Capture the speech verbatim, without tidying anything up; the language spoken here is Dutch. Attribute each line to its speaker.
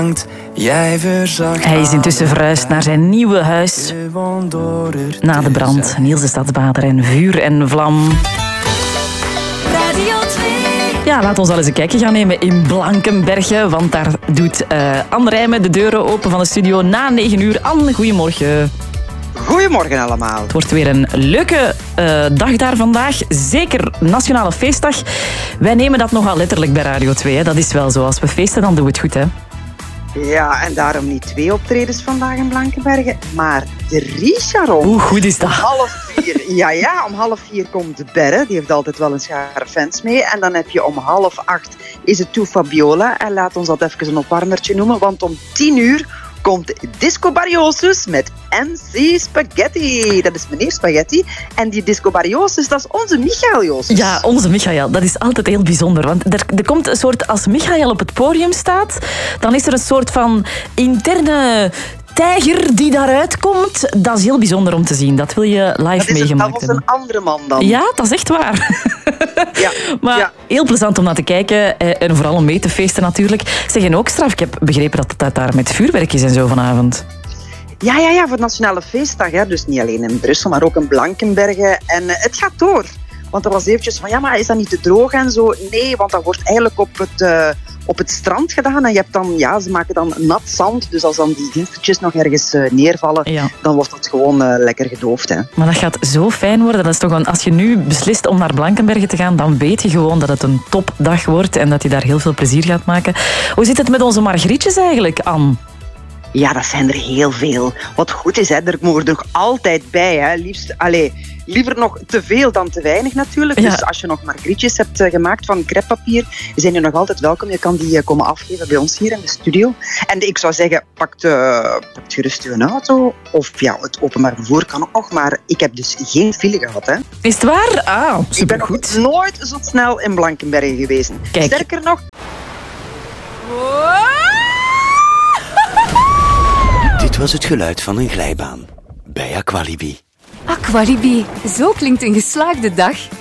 Speaker 1: Jij verzacht.
Speaker 2: Hij is intussen verhuisd naar zijn nieuwe huis. Na de brand, Niels de Stadsbader en vuur en vlam.
Speaker 3: Radio twee.
Speaker 2: Ja, laat ons al eens een kijkje gaan nemen in Blankenberge. Want daar doet uh, Anne Rijmen de deuren open van de studio na negen uur. Anne, goedemorgen.
Speaker 4: Goedemorgen allemaal.
Speaker 2: Het wordt weer een leuke uh, dag daar vandaag. Zeker Nationale Feestdag. Wij nemen dat nogal letterlijk bij Radio twee. Hè. Dat is wel zo. Als we feesten, dan doen we het goed, hè?
Speaker 4: Ja, en daarom niet twee optredens vandaag in Blankenberge, maar drie, Sharon.
Speaker 2: Hoe goed is dat?
Speaker 4: Om half vier, ja, ja, om half vier komt Berre. Die heeft altijd wel een schare fans mee. En dan heb je om half acht is het toe Fabiola. En laat ons dat even een opwarmertje noemen, want om tien uur komt Disco Barriosus met M C Spaghetti. Dat is meneer Spaghetti. En die Disco Barriosus, dat is onze Michael Josus.
Speaker 2: Ja, onze Michael. Dat is altijd heel bijzonder. Want er, er komt een soort... Als Michael op het podium staat, dan is er een soort van interne tijger die daaruit komt. Dat is heel bijzonder om te zien. Dat wil je live meegemaakt hebben.
Speaker 4: Dat is een andere man dan.
Speaker 2: Ja, dat is echt waar.
Speaker 4: Ja,
Speaker 2: maar
Speaker 4: ja.
Speaker 2: Heel plezant om naar te kijken. En vooral om mee te feesten natuurlijk. Zeg, en ook straf, ik heb begrepen dat het daar met vuurwerk is en zo vanavond.
Speaker 4: Ja, ja, ja, voor Nationale Feestdag. Hè. Dus niet alleen in Brussel, maar ook in Blankenberge. En uh, het gaat door. Want er was eventjes van, ja, maar is dat niet te droog en zo? Nee, want dat wordt eigenlijk op het, uh, op het strand gedaan. En je hebt dan, ja, ze maken dan nat zand. Dus als dan die dingetjes nog ergens uh, neervallen, ja. dan wordt dat gewoon uh, lekker gedoofd. Hè.
Speaker 2: Maar dat gaat zo fijn worden. Dat is toch een, als je nu beslist om naar Blankenberge te gaan, dan weet je gewoon dat het een topdag wordt en dat je daar heel veel plezier gaat maken. Hoe zit het met onze margrietjes eigenlijk, Anne?
Speaker 4: Ja, dat zijn er heel veel. Wat goed is, hè, er mogen er nog altijd bij. Hè. Liefst, allez, liever nog te veel dan te weinig natuurlijk. Ja. Dus als je nog margrietjes hebt uh, gemaakt van crêpepapier, zijn je nog altijd welkom. Je kan die uh, komen afgeven bij ons hier in de studio. En ik zou zeggen, pak, uh, pak gerust je auto. Of ja, het openbaar vervoer kan ook nog. Maar ik heb dus geen file gehad. Hè.
Speaker 2: Is het waar? Ah, supergoed.
Speaker 4: Ik ben nog nooit zo snel in Blankenberge geweest.
Speaker 2: Kijk.
Speaker 4: Sterker nog...
Speaker 5: Dit was het geluid van een glijbaan bij Aqualibi.
Speaker 3: Aqualibi, zo klinkt een geslaagde dag.